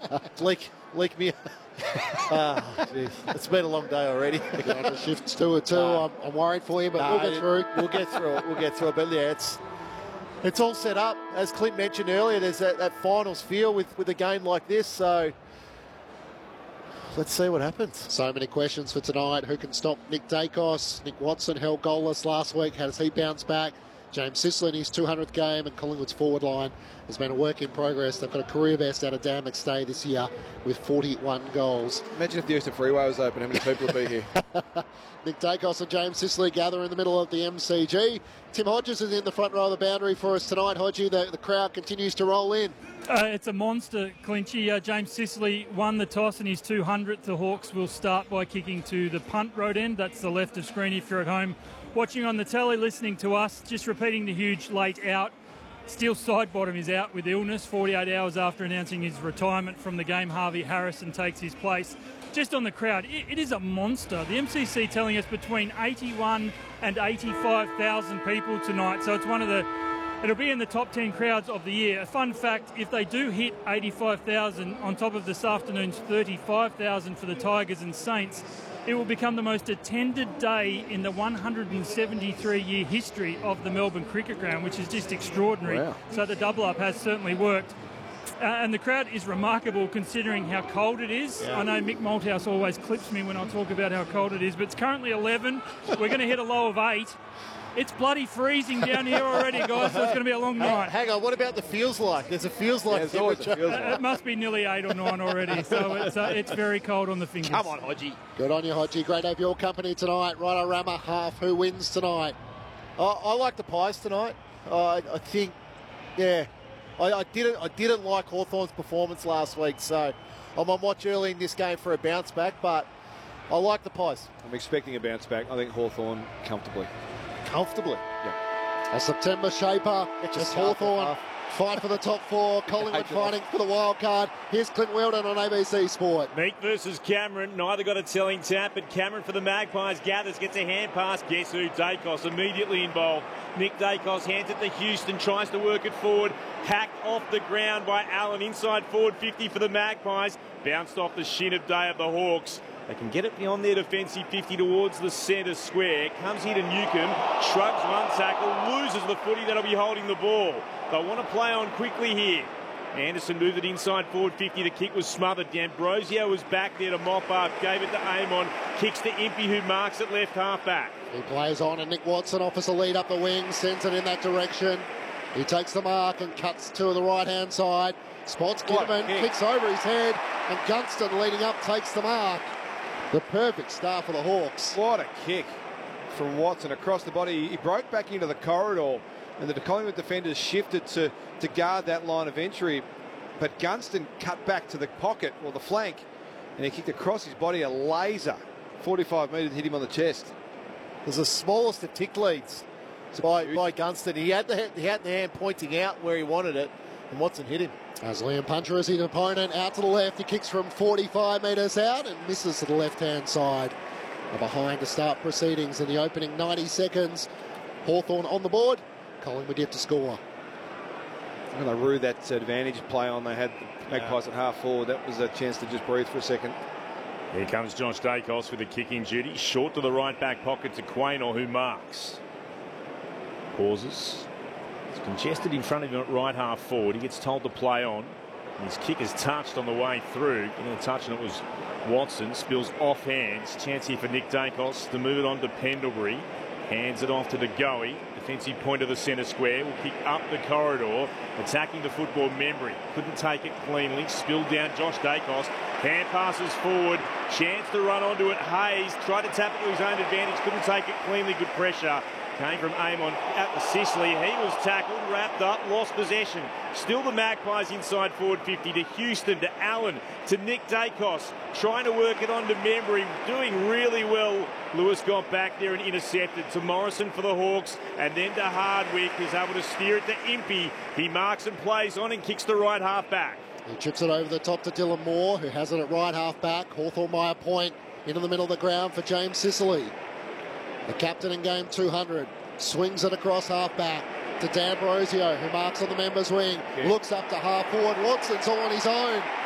Leak me. Geez. It's been a long day already. The shift's 2-2. I'm worried for you, but we'll get through. We'll get through it. We'll get through it. But yeah, it's all set up. As Clint mentioned earlier, there's that finals feel with a game like this. So let's see what happens. So many questions for tonight. Who can stop Nick Dacos? Nick Watson held goalless last week. How does he bounce back? James Sicily in his 200th game, and Collingwood's forward line has been a work in progress. They've got a career best out of Dan McStay this year with 41 goals. Imagine if the Eastern Freeway was open, how many people would be here? Nick Dacos and James Sicily gather in the middle of the MCG. Tim Hodges is in the front row of the boundary for us tonight. Hodgie, the crowd continues to roll in. It's a monster, Clinchy. James Sicily won the toss in his 200th. The Hawks will start by kicking to the punt road end. That's the left of screen if you're at home watching on the telly, listening to us. Just repeating the huge late out. Steele Sidebottom is out with illness 48 hours after announcing his retirement from the game. Harvey Harrison takes his place. Just on the crowd, it is a monster. The MCC telling us between 81 and 85,000 people tonight. So it's it'll be in the top 10 crowds of the year. A fun fact, if they do hit 85,000 on top of this afternoon's 35,000 for the Tigers and Saints, it will become the most attended day in the 173-year history of the Melbourne Cricket Ground, which is just extraordinary. Wow. So the double-up has certainly worked. And the crowd is remarkable considering how cold it is. Yeah. I know Mick Malthouse always clips me when I talk about how cold it is, but it's currently 11. We're going to hit a low of 8. It's bloody freezing down here already, guys, so it's going to be a long night. Hang on, what about the feels like? There's a feels like temperature. It must be nearly 8 or 9 already, so it's very cold on the fingers. Come on, Hodgie. Good on you, Hodgie. Great to have your company tonight. Rhino Rama, half. Who wins tonight? I like the Pies tonight. I think, yeah. I didn't like Hawthorn's performance last week, so I'm on watch early in this game for a bounce back, but I like the Pies. I'm expecting a bounce back. I think Hawthorn comfortably. Comfortably? Yeah. A September shaper. It's Hawthorn fight for the top 4. Collingwood fighting for the wild card. Here's Clint Weldon on ABC Sport. Meek versus Cameron. Neither got a telling tap, but Cameron for the Magpies gathers, gets a hand pass. Guess who? Dacos immediately involved. Nick Dacos hands it to Houston, tries to work it forward. Hacked off the ground by Allen. Inside forward 50 for the Magpies. Bounced off the shin of Day of the Hawks. They can get it beyond their defensive 50 towards the centre square. Comes here to Newcomb, shrugs one tackle, loses the footy that'll be holding the ball. They want to play on quickly here. Anderson moved it inside forward 50. The kick was smothered. D'Ambrosio was back there to mop up. Gave it to Amon. Kicks to Impey, who marks it left half back. He plays on, and Nick Watson offers a lead up the wing, sends it in that direction. He takes the mark and cuts to the right-hand side. Spots Gitterman, kicks over his head, and Gunston leading up takes the mark. The perfect start for the Hawks. What a kick from Watson across the body. He broke back into the corridor, and the Collingwood defenders shifted to guard that line of entry. But Gunston cut back to the pocket, or the flank, and he kicked across his body a laser. 45 metres, hit him on the chest. It was the smallest of tick leads by Gunston. He had the hand pointing out where he wanted it, and Watson hit him. As Liam Puncher is his opponent, out to the left. He kicks from 45 metres out and misses to the left-hand side. They're behind to start proceedings in the opening 90 seconds. Hawthorn on the board. Collingwood yet to score. And they rue that advantage play on. They had the Magpies at half forward. That was a chance to just breathe for a second. Here comes Josh Dacos with the kicking duty. Short to the right back pocket to Quaynor, who marks. Pauses. It's congested in front of him at right half forward. He gets told to play on. His kick is touched on the way through. Getting a touch, and it was Watson. Spills off hands. Chance here for Nick Dacos to move it on to Pendlebury. Hands it off to DeGoey. Defensive point of the centre square. Will kick up the corridor. Attacking the football Membry. Couldn't take it cleanly. Spilled down Josh Dacos. Hand passes forward. Chance to run onto it. Hayes tried to tap it to his own advantage. Couldn't take it cleanly. Good pressure. Came from Amon at the Sicily. He was tackled, wrapped up, lost possession. Still the Magpies inside forward 50 to Houston, to Allen, to Nick Dacos. Trying to work it on to Membry, doing really well. Lewis got back there and intercepted. To Morrison for the Hawks, and then to Hardwick, who's able to steer it to Impey. He marks and plays on and kicks the right half back. He chips it over the top to Dylan Moore, who has it at right half back. Hawthorn by a point into the middle of the ground for James Sicily. The captain in game 200 swings it across half back to D'Ambrosio, who marks on the members' wing. Looks up to half forward. Watson's all on his own.